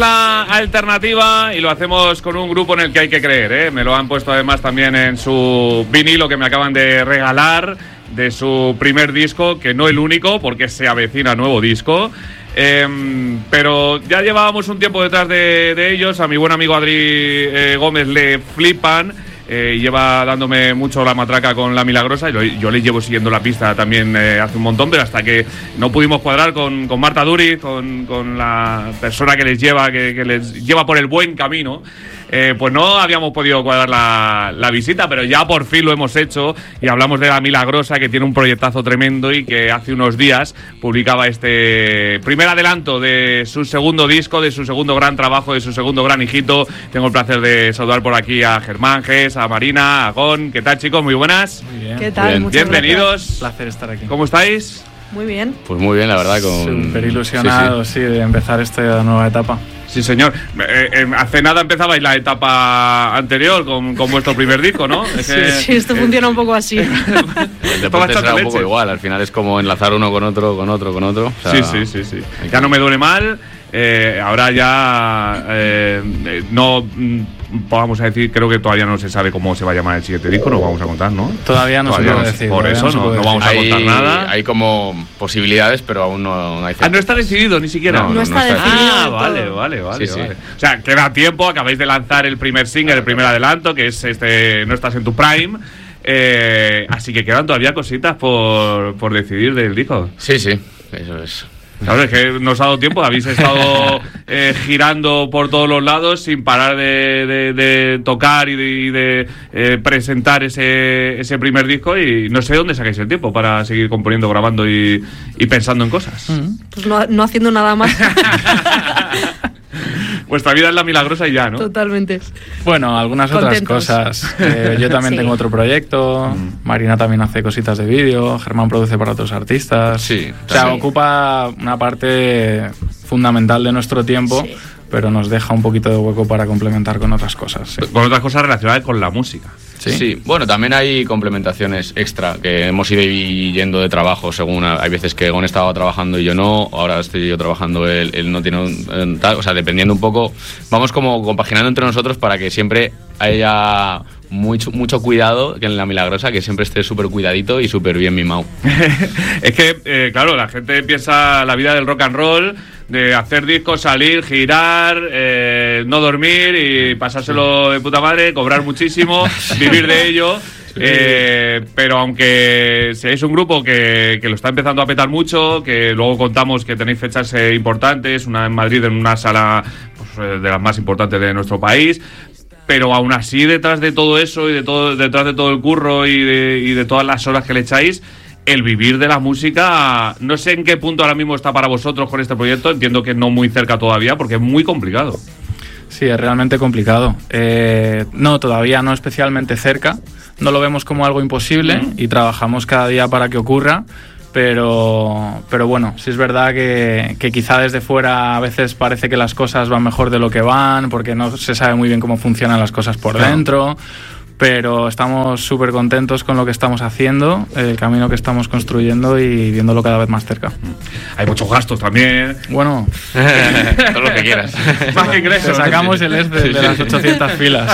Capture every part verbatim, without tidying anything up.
La alternativa, y lo hacemos con un grupo en el que hay que creer, ¿eh? Me lo han puesto además también en su vinilo que me acaban de regalar de su primer disco, que no el único, porque se avecina nuevo disco. Eh, pero ya llevábamos un tiempo detrás de, de ellos. A mi buen amigo Adri eh, Gómez le flipan. Eh, lleva dándome mucho la matraca con La Milagrosa y lo, yo le llevo siguiendo la pista también eh, hace un montón, pero hasta que no pudimos cuadrar con, con Marta Duriz, con, con la persona que les lleva que, que les lleva por el buen camino, eh, pues no habíamos podido cuadrar la, la visita, pero ya por fin lo hemos hecho y hablamos de La Milagrosa, que tiene un proyectazo tremendo y que hace unos días publicaba este primer adelanto de su segundo disco, de su segundo gran trabajo, de su segundo gran hijito. Tengo el placer de saludar por aquí a Germán Gés, a Marina, a Gon. ¿Qué tal, chicos? Muy buenas. Muy bien. ¿Qué tal? Bien. Muchas Bienvenidos. gracias. Placer estar aquí. ¿Cómo estáis? Muy bien. Pues muy bien, la verdad, con... Súper ilusionado, sí, sí. sí, de empezar esta nueva etapa. Sí, señor. Eh, eh, hace nada empezabais la etapa anterior con, con vuestro primer disco, ¿no? Es Sí, que, sí, esto eh, funciona un poco así. El deporte será un poco leche. igual, al final es como enlazar uno con otro, con otro, con otro. O sea, Sí, sí, sí, sí. Ya no me duele mal. Eh, ahora ya eh, eh, no mm, vamos a decir, creo que todavía no se sabe cómo se va a llamar el siguiente disco, no lo vamos a contar, ¿no? Todavía no Todavía se puede no, decir. por todavía eso no, se no, puede no decir. vamos a hay, contar nada. hay como posibilidades, pero aún no, no hay Ah, no está decidido ni siquiera. No, No no, está no está definido. Ah, del vale, todo. vale, vale, Sí, vale. sí. O sea, queda tiempo, acabáis de lanzar el primer single, el primer adelanto, que es este No estás en tu prime. Eh, así que quedan todavía cositas por, por decidir del disco. Sí, sí, eso es. Claro, es que no os ha dado tiempo, habéis estado eh, girando por todos los lados sin parar de, de, de tocar y de, y de eh, presentar ese, ese primer disco, y no sé dónde sacáis el tiempo para seguir componiendo, grabando y, y pensando en cosas. Mm. Pues no, no haciendo nada más. Vuestra vida es La Milagrosa y ya, ¿no? Totalmente. Bueno, algunas Contentos. otras cosas. Eh, yo también Sí. tengo otro proyecto. Marina también hace cositas de vídeo. Germán produce para otros artistas. Sí, O sea, sí. ocupa una parte fundamental de nuestro tiempo, Sí. pero nos deja un poquito de hueco para complementar con otras cosas. Sí. Con otras cosas relacionadas con la música. ¿Sí? Sí, bueno, también hay complementaciones extra que hemos ido yendo de trabajo según hay veces que Gon estaba trabajando y yo no, ahora estoy yo trabajando, él, él no tiene un, tal, o sea, dependiendo un poco, vamos como compaginando entre nosotros para que siempre haya mucho, mucho cuidado que en La Milagrosa, que siempre esté súper cuidadito y súper bien mimado. Es que, eh, claro, la gente piensa la vida del rock and roll, de hacer discos, salir, girar, eh, no dormir y pasárselo de puta madre, cobrar muchísimo, vivir de ello. Eh, pero aunque seáis un grupo que, que lo está empezando a petar mucho, que luego contamos que tenéis fechas eh, importantes, una en Madrid en una sala pues, eh, de las más importantes de nuestro país, pero aún así detrás de todo eso y de todo, detrás de todo el curro y de, y de todas las horas que le echáis, el vivir de la música, no sé en qué punto ahora mismo está para vosotros con este proyecto, entiendo que no muy cerca todavía porque es muy complicado. Sí, es realmente complicado. Eh, no, todavía no especialmente cerca. No lo vemos como algo imposible Mm. y trabajamos cada día para que ocurra. Pero, pero bueno, sí es verdad que, que quizá desde fuera a veces parece que las cosas van mejor de lo que van, porque no se sabe muy bien cómo funcionan las cosas por Claro. dentro. Pero estamos súper contentos con lo que estamos haciendo, el camino que estamos construyendo y viéndolo cada vez más cerca. Hay muchos gastos también. Bueno, Todo lo que quieras. Más que ingresos. te sacamos el S de, de las ochocientas filas.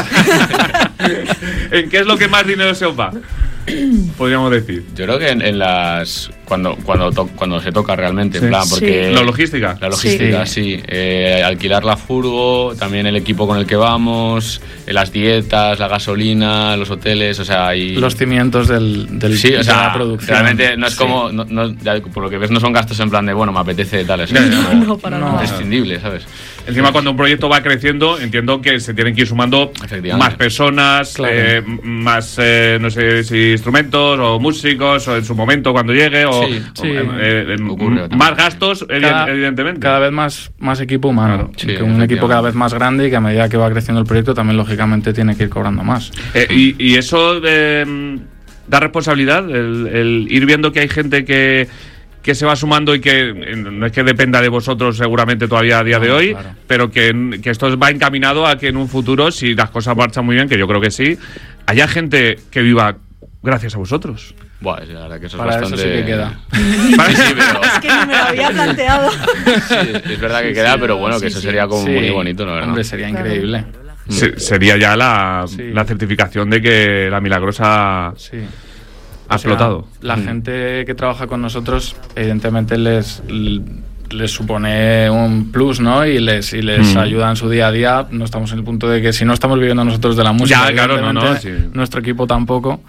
¿En qué es lo que más dinero se os va? Podríamos decir. Yo creo que en, en las cuando cuando to, cuando se toca realmente, Sí. en plan, porque Sí. La logística. la logística, sí, Eh, alquilar la furgo, también el equipo con el que vamos, eh, las dietas, la gasolina, los hoteles, o sea, y Los cimientos del, del, sí, o de sea, la producción. realmente no es Sí. como, no, no, ya, por lo que ves no son gastos en plan de bueno, me apetece tal, es No, como no, no, para no. nada. imprescindible, ¿sabes? Encima, cuando un proyecto va creciendo, entiendo que se tienen que ir sumando Efectivamente. más personas, Claro. eh, m- más, eh, no sé si instrumentos o músicos, o en su momento cuando llegue, o, Sí, o, sí. eh, eh, Ocurre m- también. más gastos, evi- Cada- evidentemente. Cada vez más, más equipo humano. Claro, sí, que un equipo efectivamente. cada vez más grande y que a medida que va creciendo el proyecto también lógicamente tiene que ir cobrando más. Eh, y, y eso eh, da responsabilidad, el, el ir viendo que hay gente que, que se va sumando y que eh, no es que dependa de vosotros seguramente todavía a día de No, hoy, claro. pero que, que esto va encaminado a que en un futuro, si las cosas marchan muy bien, que yo creo que sí, haya gente que viva gracias a vosotros. Buah, la verdad que eso Para es bastante... eso sí que queda. Sí, sí, pero... Es que ni me lo había planteado. Sí, es verdad que queda, pero bueno, que eso sería como Sí. muy bonito, la verdad. Hombre, sería Claro. increíble. Se- sería ya la, Sí. la certificación de que la Milagrosa Sí. ha O sea, explotado. La Mm. gente que trabaja con nosotros, evidentemente les, les supone un plus, ¿no? Y les, y les Mm. ayuda en su día a día. No estamos en el punto de que si no estamos viviendo nosotros de la música, Ya, claro, no, no, evidentemente, sí. nuestro equipo tampoco.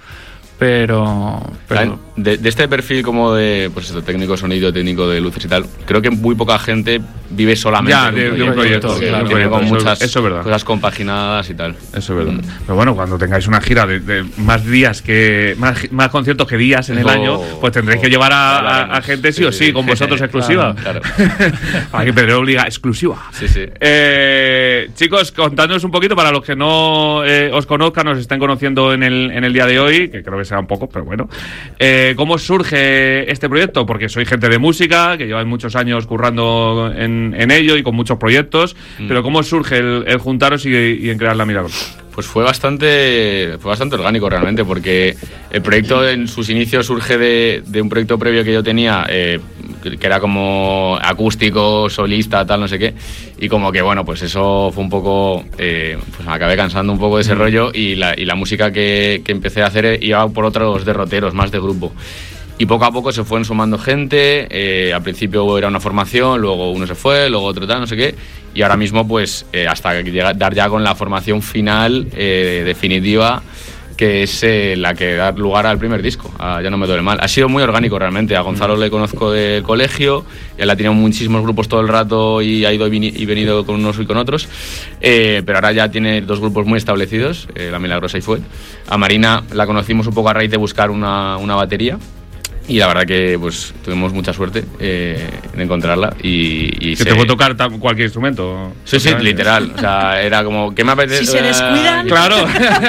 Pero, pero De, de este perfil como de, pues esto, técnico de sonido, técnico de luces y tal, creo que muy poca gente vive solamente Ya, de- de un proyecto, porque claro, tiene de un como proyecto, muchas eso es verdad. cosas compaginadas y tal. Eso es verdad. Pero bueno, cuando tengáis una gira de, de más días que. Más, gi- más conciertos que días en el Oh, año, pues tendréis que llevar a, a- a hablaremos. gente sí, Sí, o sí, sí. con vosotros exclusiva. Claro. Aquí Pedro obliga, exclusiva. Sí, sí. Eh, chicos, contadnos un poquito para los que no eh, os conozcan, nos estén conociendo en el, en el día de hoy, que creo que serán pocos, pero bueno. Eh, ¿Cómo surge este proyecto? Porque soy gente de música, que lleváis muchos años currando en, en ello y con muchos proyectos, Mm. pero ¿cómo surge el, el juntaros y, y en crear La Milagrosa? Pues fue bastante, fue bastante orgánico realmente, porque el proyecto en sus inicios surge de, de un proyecto previo que yo tenía, eh, que era como acústico, solista, tal, no sé qué, y como que bueno, pues eso fue un poco, eh, pues me acabé cansando un poco de ese Mm. rollo, y la, y la música que, que empecé a hacer iba por otros derroteros, más de grupo. Y poco a poco se fueron sumando gente, eh, al principio era una formación, luego uno se fue, luego otro tal, no sé qué, y ahora mismo pues eh, hasta llega- dar ya con la formación final, eh, definitiva, que es eh, la que da lugar al primer disco, a Ya no me duele mal. Ha sido muy orgánico realmente, a Gonzalo le conozco del colegio, él ha tenido muchísimos grupos todo el rato y ha ido y vini- y venido con unos y con otros, eh, pero ahora ya tiene dos grupos muy establecidos, eh, La Milagrosa y Fuet. A Marina la conocimos un poco a raíz de buscar una, una batería. Y la verdad que pues tuvimos mucha suerte eh, en encontrarla y, y Que se- te puedo tocar ta- cualquier instrumento. Sí, sí, literal. O sea, era como, ¿qué me apetece? Si se descuidan. Claro.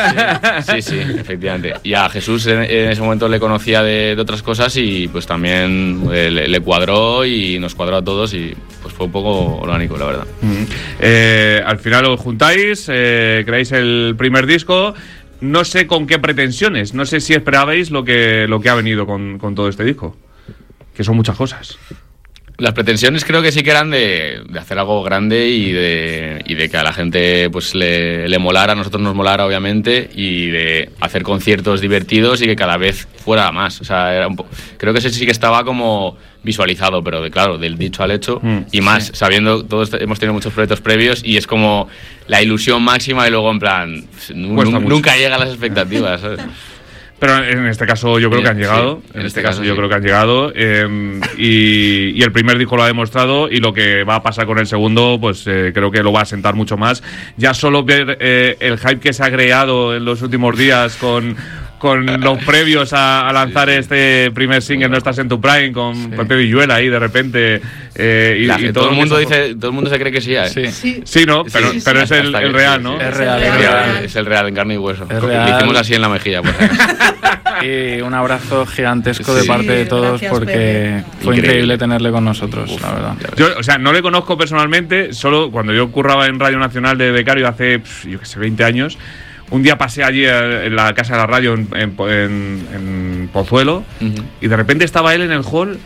Sí, sí, efectivamente. Y a Jesús en, en ese momento le conocía de, de otras cosas y pues también eh, le, le cuadró y nos cuadró a todos y pues fue un poco orgánico, la verdad. Mm. Eh, al final os juntáis, eh, creáis el primer disco. No sé con qué pretensiones, no sé si esperabais lo que, lo que ha venido con, con todo este disco. Que son muchas cosas. Las pretensiones creo que sí que eran de, de hacer algo grande y de, y de que a la gente pues le, le molara, a nosotros nos molara obviamente, y de hacer conciertos divertidos y que cada vez fuera más. O sea, era un po- creo que ese sí que estaba como visualizado, pero de, claro, del dicho al hecho Mm, y más, sabiendo, todos hemos tenido muchos proyectos previos y es como la ilusión máxima y luego en plan, nu- Cuesta nu- mucho. nunca llega a las expectativas, ¿sabes? Pero en este caso yo creo que han Sí, llegado. en En este este caso caso yo sí. creo que han llegado. eh, y, y el primer disco lo ha demostrado. Y lo que va a pasar con el segundo, pues eh, creo que lo va a sentar mucho más. Ya solo ver eh, el hype que se ha creado en los últimos días con, con los previos a, a lanzar Sí, sí. este primer single, No estás en tu prime, con Pepe Villuela ahí de repente. eh, y, La- y todo, lo el que mundo se- dice, todo el mundo se cree que sí, ¿eh? sí. Sí. Sí, ¿no? Sí, Pero, sí, pero sí. es el, Hasta el que- real, sí, ¿no? sí. Es real, Es es real. real. Es el real en carne y hueso. Es Le real. hicimos así en la mejilla, por si acaso. Y un abrazo gigantesco de Sí. parte de Sí, todos gracias, porque Pepe. fue Increíble. increíble tenerle con nosotros, Uf, la verdad. ya ves. Yo, o sea, no le conozco personalmente, solo cuando yo curraba en Radio Nacional de becario hace, pf, yo que sé, veinte años. Un día pasé allí eh, en la casa de la radio en, en, en- en Pozuelo Ujú. y de repente estaba él en el hall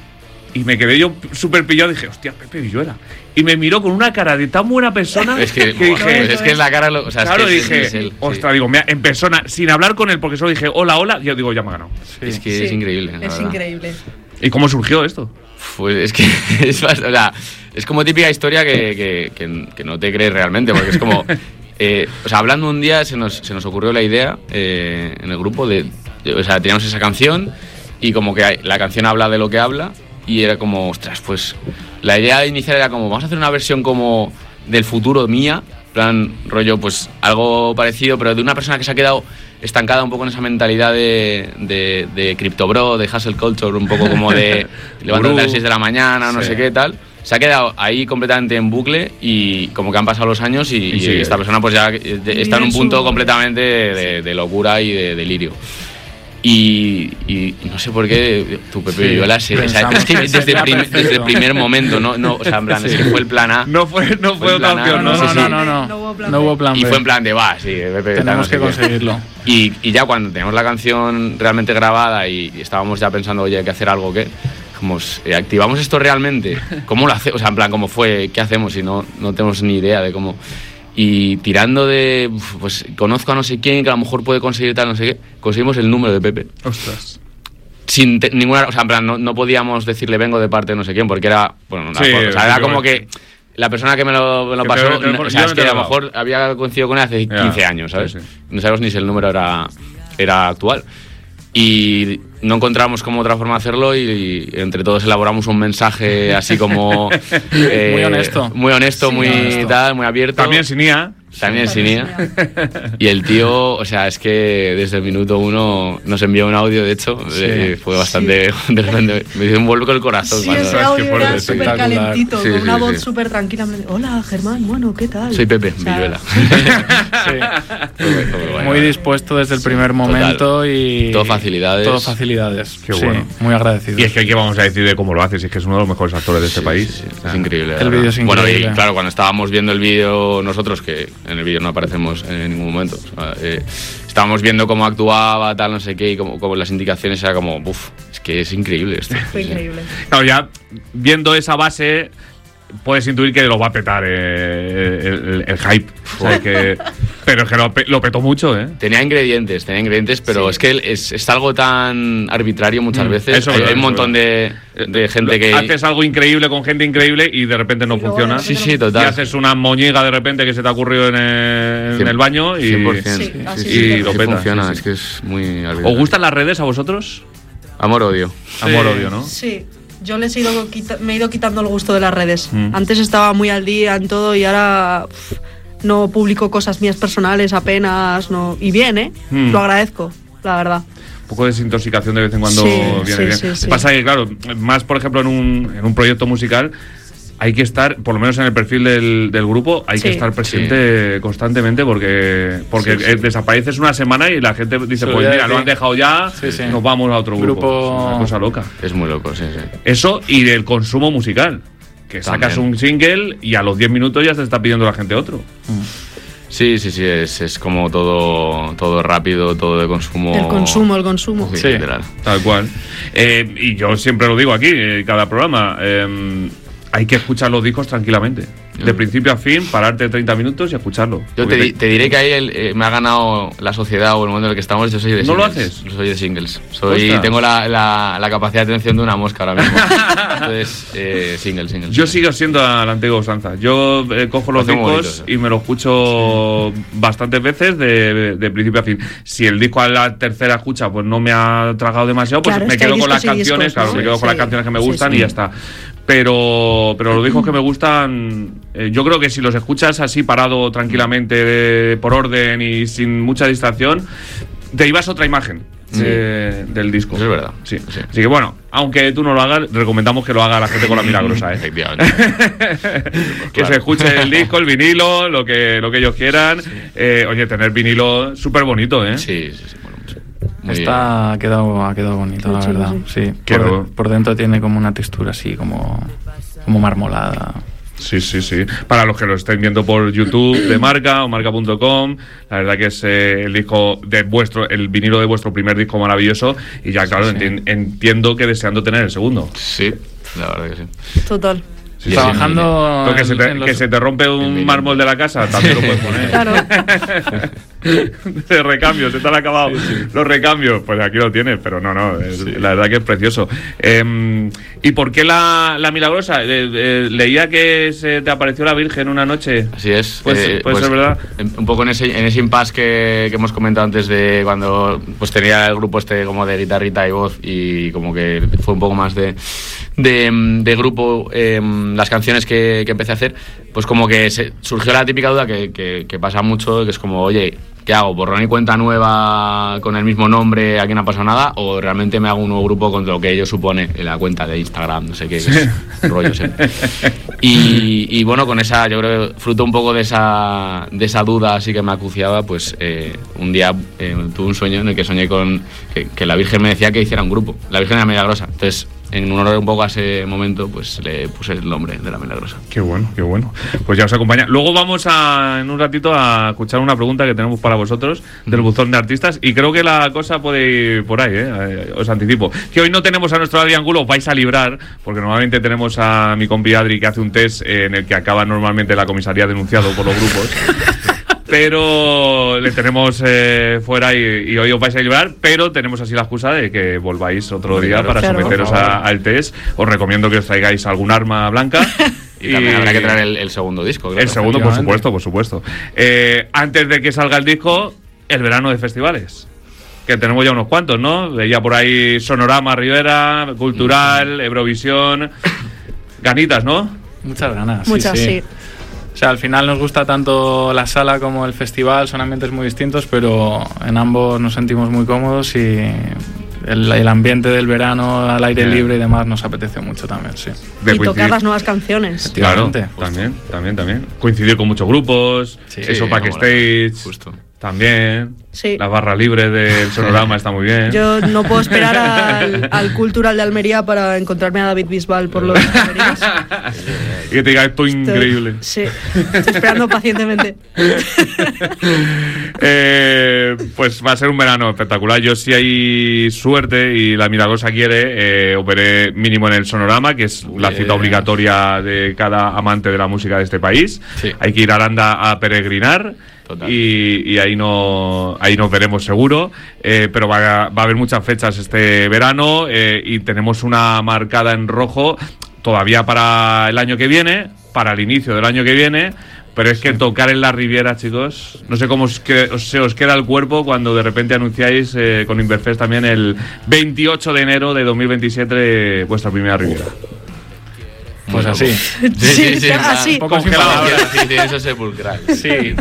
y me quedé yo súper pillado y dije, hostia, Pepe Villuela. Y me miró con una cara de tan buena persona Es que, buah, dije, pues es que es la cara, lo- o sea, claro, es que es- dije, es él, sí. ostras, digo, mira, en persona, sin hablar con él, porque solo dije, hola, hola, yo digo, ya me ha ganado. Sí. Es que Sí. es increíble. la Es verdad. increíble. ¿Y cómo surgió esto? Pues es que es, bast- o sea, es como típica historia que, que, que- que no te crees realmente, porque es como, eh, o sea, hablando un día se nos, se nos ocurrió la idea eh, en el grupo de, de- o sea, teníamos esa canción y como que hay- la canción habla de lo que habla y era como, ostras, pues la idea inicial era como, vamos a hacer una versión como del futuro mía, en plan rollo, pues algo parecido, pero de una persona que se ha quedado estancada un poco en esa mentalidad de, de, de Crypto Bro, de hustle culture, un poco como de levántate a las seis de la mañana, no Sí. sé qué tal. Se ha quedado ahí completamente en bucle y como que han pasado los años y, Y y sigue. esta persona pues ya eh, está en un en punto su- completamente de, de locura y de delirio. Y, y no sé por qué tu Pepe Sí, Villuela se, o sea, es que desde, sería prim, perfecto. desde el primer momento, no, no, o sea, en plan, es que fue el plan A. No fue, no fue Fue otra plan A, opción, No, ¿no? no, Sí, no, sí. no, no, No hubo plan no B. hubo plan Y B. fue en plan de, va, sí, Pepe, tal, no Tenemos sé que qué. conseguirlo. Y, y ya cuando teníamos la canción realmente grabada y, y estábamos ya pensando, oye, hay que hacer algo, ¿o qué? Como, eh, ¿activamos esto realmente? ¿Cómo lo hacemos? O sea, en plan, ¿cómo fue? ¿Qué hacemos? Si no, no tenemos ni idea de cómo... Y tirando de, uf, pues conozco a no sé quién que a lo mejor puede conseguir tal, no sé qué, conseguimos el número de Pepe. Ostras. Sin te- ninguna, o sea, en plan, no, no podíamos decirle vengo de parte de no sé quién, porque era, bueno, una Sí, cosa, o sea, era sí, como sí. que la persona que me lo, me lo Que pasó, te- te- no- o yo sea, no es te que lo a lo he dado. mejor había coincidido con él hace Ya, quince años, ¿sabes? sí, sí. No sabemos ni si el número era, era actual. Y no encontramos como otra forma de hacerlo y, y entre todos elaboramos un mensaje así como... eh, Muy honesto. Muy honesto, Sí, muy honesto. tal, muy abierto. También sin I A. También Sí, sin I A. Y el tío, o sea, es que desde el minuto uno nos envió un audio, de hecho, Sí. eh, fue bastante, de repente, me dio un vuelco el corazón. Sí, cuando- ese Qué audio fuerte, era súper espectacular. calentito, Sí, con sí, una voz sí. súper tranquila. en plan, hola, Germán, bueno, ¿qué tal? Soy Pepe O sea, Villuela. Sí. Muy dispuesto desde el primer momento y... Todo facilidades. Todo facilidades. Qué sí, bueno. muy agradecido. Y es que, ¿qué vamos a decir de cómo lo hace? Si es que es uno de los mejores actores de este Sí, país. sí, sí, O sea, es increíble. la el verdad. vídeo es Bueno, increíble. y claro, cuando estábamos viendo el vídeo nosotros, que en el vídeo no aparecemos en ningún momento, o sea, eh, estábamos viendo cómo actuaba, tal, no sé qué, y como, como las indicaciones era como, uff, es que es increíble esto. Fue Sí, sí. increíble. Claro, ya viendo esa base, puedes intuir que lo va a petar eh, el, el hype. O sea, que, pero es que lo, pe- lo petó mucho, ¿eh? Tenía ingredientes, tenía ingredientes, pero Sí. es que es, es algo tan arbitrario muchas Mm, veces. eso es hay, verdad, hay un eso es montón de, de gente que... Haces algo increíble con gente increíble y de repente no Y luego funciona. de repente Sí, sí, no- total. Y haces una moñiga de repente que se te ha ocurrido en el, en cien- el baño y... cien por ciento. Sí, así y sí, lo Sí peta. funciona, sí, sí. es que es muy arbitrario. ¿Os gustan las redes a vosotros? Amor-odio. Amor-odio, ¿no? Sí, yo les he ido quita- me he ido quitando el gusto de las redes. Mm. Antes estaba muy al día en todo y ahora pff, no publico cosas mías personales apenas. No. Y bien, ¿eh? Mm. Lo agradezco, la verdad. Un poco de desintoxicación de vez en cuando Sí, viene sí, bien. sí, sí. Pasa que, claro, más por ejemplo en un, en un proyecto musical hay que estar, por lo menos en el perfil del, del grupo, hay que Sí. estar presente constantemente porque porque Sí, sí. eh, desapareces una semana y la gente dice, Solía pues mira, decir- lo han dejado ya, Sí, sí. nos vamos a otro grupo. Grupo- Es una cosa loca. Es muy loco, sí, sí. Eso y del consumo musical. Que sacas También. un single y a los diez minutos ya te está pidiendo la gente otro. Sí, sí, sí, es, es como todo, todo rápido, todo de consumo. El consumo, el consumo. Sí, Sí. literal. Tal cual. Eh, y yo siempre lo digo aquí, en cada programa. eh, hay que escuchar los discos tranquilamente. De Mm. principio a fin, pararte treinta minutos y escucharlo. Yo Porque te, di- te diré que ahí el- eh, me ha ganado la sociedad o el mundo en el que estamos. Yo soy de ¿No lo singles. haces? Yo soy de singles. Soy, Ostras. tengo la, la, la capacidad de atención de una mosca ahora mismo. Entonces, eh, single, single. Yo single. sigo siendo a la antigua usanza. Yo eh, cojo los Parece muy discos bonito, y me los escucho bastantes veces de, de principio a fin. Si el disco a la tercera escucha pues no me ha tragado demasiado, pues Claro, me es que hay quedo con las discos y canciones, discos, claro, ¿no? me quedo con las Sí, canciones que me sí, gustan sí. y ya está. Pero, pero los discos que me gustan, eh, yo creo que si los escuchas así parado tranquilamente, de- por orden y sin mucha distracción, te llevas otra imagen de- del disco. Eso es verdad. Sí. Sí. Así que bueno, aunque tú no lo hagas, recomendamos que lo haga la gente con la milagrosa, ¿eh? Efectivamente. que Claro. se escuche el disco, el vinilo, lo que, lo que ellos quieran. Eh, oye, tener vinilo súper bonito, ¿eh? Sí, sí, sí. Bueno, pues, muy Está, ha quedado, ha quedado bonito, Muy la chulo, verdad. Sí. Quiero- Por, de- por dentro tiene como una textura así, como, como marmolada. Sí, sí, sí. Para los que lo estén viendo por YouTube de Marca o marca punto com, la verdad que es eh, el disco de vuestro, el vinilo de vuestro primer disco maravilloso. Y ya, claro, Sí. enti- entiendo que deseando tener el segundo. Sí, la verdad que sí. Total. Sí, Trabajando Lo que, se te, en los- que se te rompe un vinilo. mármol de la casa, también lo puedes poner. Claro. De recambios, se te han acabado los recambios. Pues aquí lo tienes, pero no, no, es- la verdad que es precioso. Eh, ¿Y por qué la, la milagrosa? Eh, eh, leía que se te apareció la Virgen una noche. Así es. Pues- puede ser verdad. en- Un poco en ese, en ese impasse que, que hemos comentado antes de cuando pues tenía el grupo este como de guitarrita y voz y como que fue un poco más de, de, de grupo eh, las canciones que, que empecé a hacer. pues como que se, surgió la típica duda que, que, que pasa mucho, que es como, oye, ¿qué hago? ¿Borrón y cuenta nueva con el mismo nombre, aquí no ha pasado nada? ¿O realmente me hago un nuevo grupo con lo que ello supone en la cuenta de Instagram? No sé qué, que es rollo siempre. Y, y bueno, con esa, yo creo, fruto un poco de esa, de esa duda así que me acuciaba, pues eh, un día eh, tuve un sueño en el que soñé con que, que la Virgen me decía que hiciera un grupo, la Virgen de la Milagrosa. Entonces, en honor un poco a ese momento, pues le puse el nombre de la Milagrosa. Qué bueno, qué bueno. Pues ya os acompaña. Luego vamos a, en un ratito a escuchar una pregunta que tenemos para vosotros del buzón de artistas y creo que la cosa puede ir por ahí, ¿eh? Os anticipo. Que hoy no tenemos a nuestro Adri Angulo, os vais a librar, porque normalmente tenemos a mi compi Adri que hace un test en el que acaba normalmente la comisaría denunciado por los grupos. Pero le tenemos eh, fuera y, y hoy os vais a librar, pero tenemos así la excusa de que volváis otro Muy día claro, para claro, someteros al test. Os recomiendo que os traigáis algún arma blanca. Y, y también habrá que traer el, el segundo disco. Claro, el segundo, por supuesto, por supuesto. Eh, antes de que salga el disco, el verano de festivales. Que tenemos ya unos cuantos, ¿no? Veía por ahí Sonorama, Rivera, Cultural, Eurovisión. Ganitas, ¿no? Muchas ganas. Muchas, sí. sí. O sea, al final nos gusta tanto la sala como el festival, son ambientes muy distintos, pero en ambos nos sentimos muy cómodos y el, el ambiente del verano al aire yeah. libre y demás nos apetece mucho también, sí. De y coincidir. Tocar las nuevas canciones. Claro, también, también, también. Coincidir con muchos grupos, sí, eso backstage. Justo. También, sí. La barra libre del Sonorama está muy bien. Yo no puedo esperar al, al Cultural de Almería para encontrarme a David Bisbal por los camerinos. Y que te diga esto estoy, increíble. Sí, estoy esperando pacientemente. eh, pues va a ser un verano espectacular. Yo, si hay suerte y la Milagrosa quiere, eh, operé mínimo en el Sonorama, que es la cita obligatoria de cada amante de la música de este país. Sí. Hay que ir a Aranda a peregrinar. Y, y ahí no ahí nos veremos seguro, eh, pero va a, va a haber muchas fechas este verano eh, y tenemos una marcada en rojo todavía para el año que viene, para el inicio del año que viene, pero es que sí. Tocar en la Riviera, chicos, no sé cómo os que, os, se os queda el cuerpo cuando de repente anunciáis eh, con Inverfest también el veintiocho de enero de dos mil veintisiete vuestra primera Riviera. Pues así. Sí, sí, sí, así. Un poco sin palabras. Sí, sí, eso es sepulcral. Sí.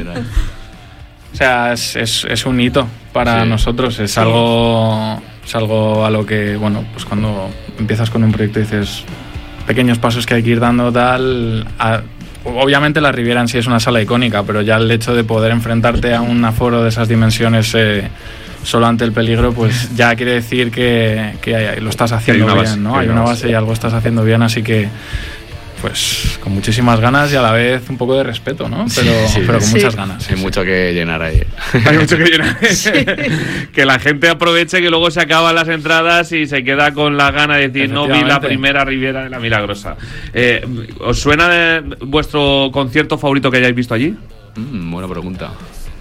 O sea, es, es, es un hito para sí. nosotros, es sí. algo es algo a lo que, bueno, pues cuando empiezas con un proyecto dices pequeños pasos que hay que ir dando, tal. A, obviamente la Riviera en sí es una sala icónica, pero ya el hecho de poder enfrentarte a un aforo de esas dimensiones eh, solo ante el peligro, pues ya quiere decir que, que lo estás haciendo bien, base, ¿no? Hay una base, base y algo estás haciendo bien, así que pues con muchísimas ganas y a la vez un poco de respeto, ¿no? Pero, sí, sí, pero con sí. muchas ganas. Hay sí, mucho sí. que llenar ahí. Hay mucho que llenar. Sí. Que la gente aproveche que luego se acaban las entradas y se queda con la gana de decir no vi la primera Riviera de la Milagrosa. Eh, ¿Os suena de vuestro concierto favorito que hayáis visto allí? Mm, buena pregunta.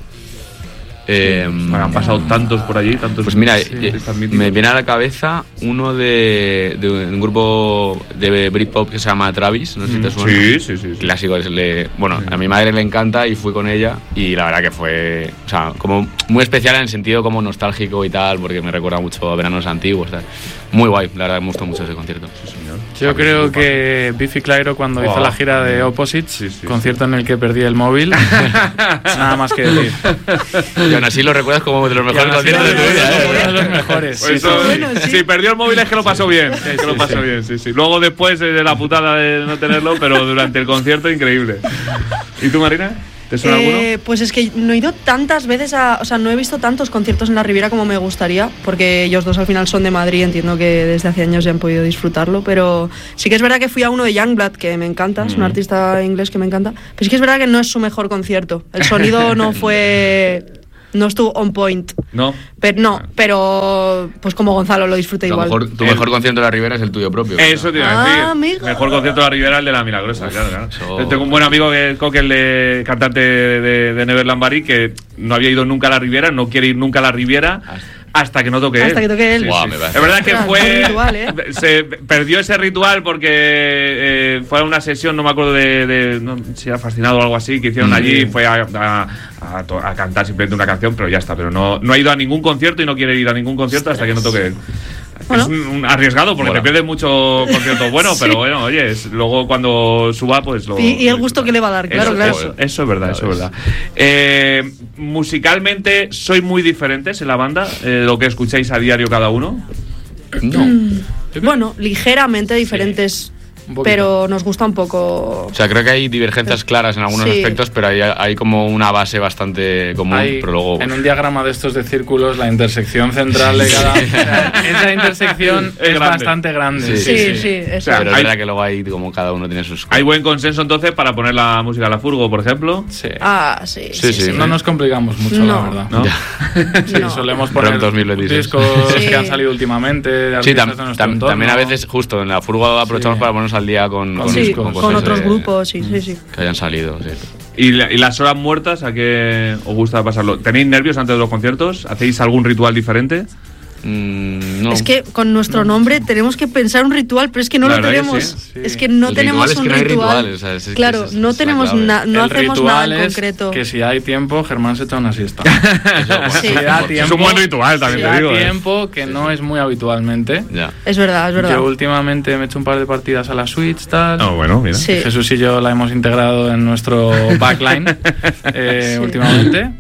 Eh, bueno, han pasado tantos por allí, tantos. Pues mira, sí, me viene a la cabeza uno de, de un grupo de Britpop que se llama Travis, no sé si te suena. Sí, sí, sí. Clásico, es el de, bueno, sí. A mi madre le encanta y fui con ella y la verdad que fue, o sea, como muy especial en el sentido como nostálgico y tal, porque me recuerda mucho a veranos antiguos, tal. Muy guay, la verdad me gustó mucho ese concierto. Sí, señor. Yo creo que Biffy Clyro cuando wow. hizo la gira de Opposites, sí, sí, concierto sí. en el que perdí el móvil, nada más que decir. Y aún así lo recuerdas como de los mejores conciertos de tu vida. Uno de los mejores. Pues sí, eso, sí. Bueno, sí. Si perdió el móvil es que lo pasó bien. Sí, que lo pasó sí. bien, sí, sí. Luego después de la putada de no tenerlo, pero durante el concierto increíble. ¿Y tú, Marina? ¿Te suena eh, alguno? Pues es que no he ido tantas veces a... O sea, no he visto tantos conciertos en la Riviera como me gustaría, porque ellos dos al final son de Madrid, entiendo que desde hace años ya han podido disfrutarlo, pero sí que es verdad que fui a uno de Youngblood, que me encanta, mm. es un artista inglés que me encanta, pero sí que es verdad que no es su mejor concierto. El sonido no fue... No estuvo on point. No. Pero no, pero pues como Gonzalo lo disfruté igual. Mejor, tu el, mejor concierto de la Riviera es el tuyo propio. Eso te iba a decir. Ah, amigo. Mejor concierto de la Riviera el de la Milagrosa, claro, claro. Yo tengo un buen amigo que es Coque, el de, cantante de, de Neverland Bari, que no había ido nunca a la Riviera, no quiere ir nunca a la Riviera. Hasta que no toque Hasta él. que toque él. Sí, wow, sí. Es verdad que fue. Ritual, ¿eh? Se perdió ese ritual porque eh, fue a una sesión, no me acuerdo de. de no, si era Fascinado o algo así, que hicieron mm. allí. Fue a, a, a, a cantar simplemente una canción, pero ya está. Pero no, no ha ido a ningún concierto y no quiere ir a ningún concierto hasta que no toque él. Bueno. Es un, un arriesgado porque Bueno. te pierdes mucho concierto bueno, Sí. pero bueno, oye, es- luego cuando suba, pues lo. Y, y el gusto que le va a dar, claro, eso, claro. Eso, eso es verdad, eso es ves. verdad. Eh, musicalmente, ¿sois muy diferentes en la banda? Eh, lo que escucháis a diario cada uno. No. Bueno, ligeramente diferentes, Un poquito. pero nos gusta un poco. O sea, creo que hay divergencias claras en algunos Sí. aspectos, pero hay, hay como una base bastante común, Hay, pero luego... en un diagrama de estos de círculos, la intersección central de cada... o sea, esa intersección Es es, grande. bastante grande. Sí, Sí, sí, sí. eso. O sea, Pero es hay- verdad que luego hay como cada uno tiene sus... ¿Hay buen consenso entonces para poner la música a la furgo, por ejemplo? Sí. Ah, sí, Sí, sí, sí. sí. No nos complicamos mucho, No. la verdad. ¿No? Sí, No. solemos Rom poner dos mil veintiséis. discos Sí. que han salido últimamente. de Sí, artistas tam- de nuestro tam- entorno. también a veces justo en la furgo aprovechamos Sí. para ponernos al día con, Con con, Sí, discos, con, cosas otros de- grupos, sí, sí, sí. que hayan salido, sí. ¿Y, la- y las horas muertas a qué os gusta pasarlo? ¿Tenéis nervios antes de los conciertos? ¿Hacéis algún ritual diferente? Mm, no. Es que con nuestro nombre tenemos que pensar un ritual, pero es que no La lo verdad que tenemos. sí. Sí. Es que no El tenemos ritual es un que no hay ritual. rituales, o sea, es- es que claro, esa es- no esa es la tenemos clave. na- no El hacemos ritual nada en es concreto. que si hay tiempo, Germán se echa una siesta. Eso, bueno, Sí. Si da porque- tiempo, Es un buen ritual, también si te da digo, ¿eh? tiempo, que no es muy habitualmente. Ya. Es verdad, es verdad. Yo últimamente me he hecho un par de partidas a la Switch, tal. No, bueno, mira. Sí. Jesús y yo la hemos integrado en nuestro backline eh, Sí. últimamente.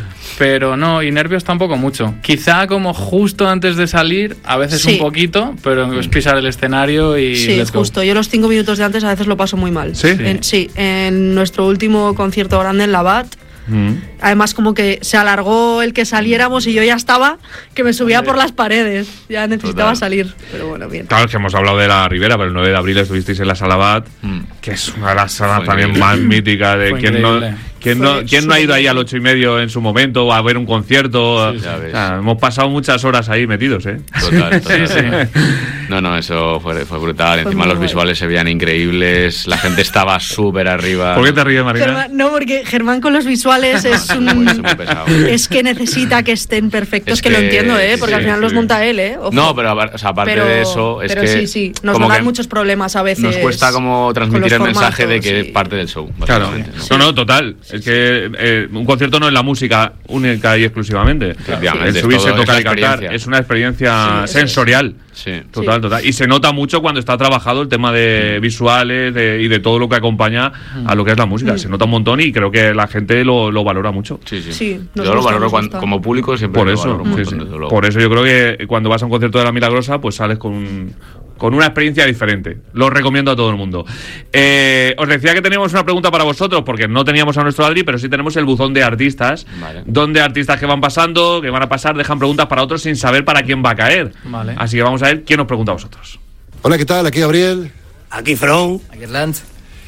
Pero no, y nervios tampoco mucho. Quizá como justo antes de salir, a veces Sí. un poquito, pero es pisar el escenario y Sí, let's go. justo. Yo los cinco minutos de antes a veces lo paso muy mal. ¿Sí? En, sí, en nuestro último concierto grande en la B A T. Mm. Además, como que se alargó el que saliéramos y yo ya estaba, que me subía por las paredes. Ya necesitaba Total. salir. Pero bueno, bien. Claro, es que hemos hablado de la Ribera, pero el nueve de abril estuvisteis en la Sala Bat, Mm. que es una de las salas Fue también increíble. más míticas de Fue quién no, increíble. quién Fue no, quién no ha ido ahí al ocho y medio en su momento a ver un concierto. Sí, sí. Ya O ves. sea, hemos pasado muchas horas ahí metidos, ¿eh? Total, total. Sí, No, no, eso fue, fue brutal. Fue Encima muy los guay. visuales se veían increíbles, la gente estaba súper arriba. ¿Por qué te ríes, Marina? Germán- no, porque Germán con los visuales es un... Muy, es muy pesado. Es que necesita que estén perfectos, Es que, lo que- entiendo, ¿eh? Porque sí, al final sí. los monta él, ¿eh? Ojo. No, pero o sea, aparte Pero- de eso, es pero que sí, sí, nos como van a dar que muchos problemas a veces. nos cuesta como con transmitir los el mensaje de formatos, que sí. es parte del show, Claro, básicamente, no, ¿no? no, total. Es que eh, un concierto no es la música única y exclusivamente. Efectivamente, El es subirse, todo- es tocar la y cantar experiencia. es una experiencia Sí, eso es. sensorial. Sí. Total, Sí. total. Y se nota mucho cuando está trabajado el tema de visuales de- y de todo lo que acompaña a lo que es la música. Se nota un montón y creo que la gente lo, lo valora mucho. Sí, sí. Sí, nos Yo lo gusta, valoro nos cuan- gusta. como público siempre Por lo eso, valoro un sí, montón, sí. desde luego. Por eso yo creo que cuando vas a un concierto de la Milagrosa, pues sales con un- con una experiencia diferente. Lo recomiendo a todo el mundo. Eh, os decía que teníamos una pregunta para vosotros, porque no teníamos a nuestro Adri, pero sí tenemos el buzón de artistas, Vale. donde artistas que van pasando, que van a pasar, dejan preguntas para otros sin saber para quién va a caer. Vale. Así que vamos a ver quién os pregunta a vosotros. Hola, ¿qué tal? Aquí Gabriel Aquí From, aquí Erland.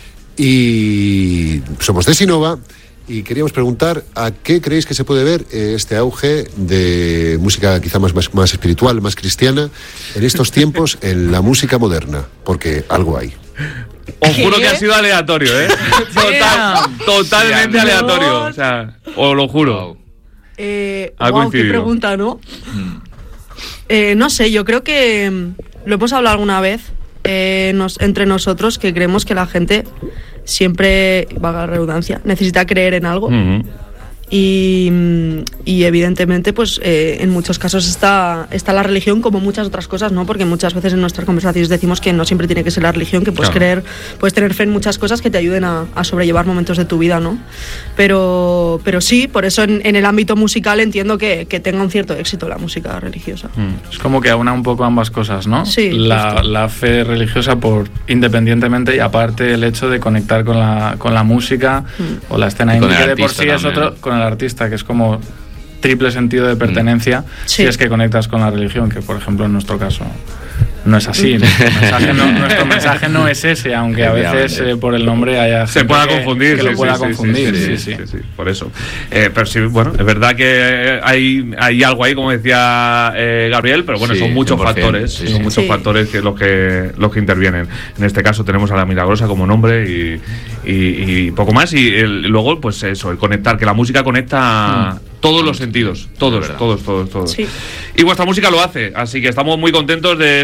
y somos de Sinova y queríamos preguntar a qué creéis que se puede ver eh, este auge de música quizá más, más, más espiritual, más cristiana en estos tiempos en la música moderna, porque algo hay. Os juro que ha sido aleatorio, ¿eh? Total, totalmente Sí, aleatorio. O sea, os lo juro. Wow. Eh, Ha guau, qué coincidido. pregunta, ¿no? Eh, no sé, yo creo que mm, lo hemos hablado alguna vez eh, nos- entre nosotros, que creemos que la gente siempre, valga la redundancia, necesita creer en algo. Ujú. Y, mm, y evidentemente, pues eh, en muchos casos está, está la religión como muchas otras cosas, ¿no? Porque muchas veces en nuestras conversaciones decimos que no siempre tiene que ser la religión, que puedes Claro. creer, puedes tener fe en muchas cosas que te ayuden a, a sobrellevar momentos de tu vida, ¿no? Pero, pero sí, por eso en, en el ámbito musical entiendo que, que tenga un cierto éxito la música religiosa. Es como que aúna un poco ambas cosas, ¿no? Sí, La, justo. la fe religiosa por independientemente y aparte el hecho de conectar con la, con la música o la escena Y con indie, el que de por artista sí es también. otro, con el artista, que es como triple sentido de pertenencia, Sí. si es que conectas con la religión, que por ejemplo en nuestro caso no es así. Nuestro mensaje no, nuestro mensaje no es ese, aunque a veces Efectivamente. eh, por el nombre haya Se gente pueda que- confundir, que sí, lo pueda sí, sí, confundir. sí, Sí, sí, sí. sí, sí, por eso. Eh, pero sí, bueno, es verdad que hay, hay algo ahí, como decía eh, Gabriel, pero bueno, Sí, son muchos cien por cien, factores, sí, son sí. muchos Sí. factores que los que los que intervienen. En este caso tenemos a la Milagrosa como nombre y, y- y poco más, y el- luego, pues eso, el conectar, que la música conecta todos los sentidos, todos, verdad. todos, todos, todos. Sí. Y vuestra música lo hace, así que estamos muy contentos de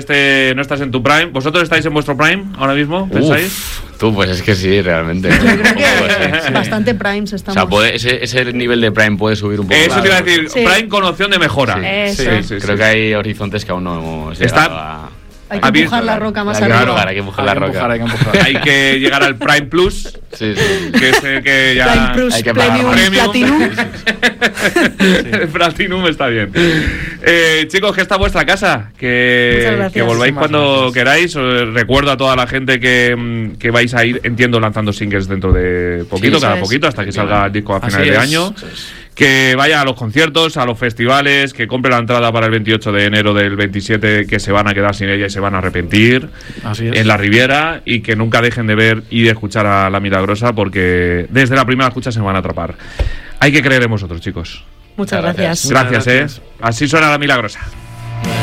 este no estás en tu prime. ¿Vosotros estáis en vuestro prime ahora mismo? ¿Pensáis? Uf, tú, pues es que sí, realmente. Yo creo que Pues sí. bastante primes O estamos. sea, puede, ese, ese nivel de prime puede subir un poco. Eso te iba a decir, Sí. prime con opción de mejora. Sí. Eso. Sí, sí, Creo sí. que hay horizontes que aún no hemos Está- llegado a... Hay que ¿Ha visto? empujar la roca más Hay que arriba. empujar, hay que empujar la Hay que roca. empujar, hay que empujar. Hay que llegar al Prime Plus, Sí, sí. que es el que ya... Prime Plus, hay que Premium, pagar más. Platinum. El Platinum está bien. Eh, chicos, que está vuestra casa. Que, Muchas gracias. que volváis Muchísimas cuando gracias. queráis. Eh, Recuerdo a toda la gente que, mm, que vais a ir, entiendo, lanzando singles dentro de poquito, Sí, cada eso es. poquito, hasta que salga el disco a Así finales de es. año. Que vaya a los conciertos, a los festivales, que compre la entrada para el veintiocho de enero del veintisiete, que se van a quedar sin ella y se van a arrepentir. Así es. En la Riviera, y que nunca dejen de ver y de escuchar a La Milagrosa, porque desde la primera escucha se van a atrapar. Hay que creer en vosotros, chicos. Muchas Muchas gracias. Gracias, gracias. eh. Así suena La Milagrosa.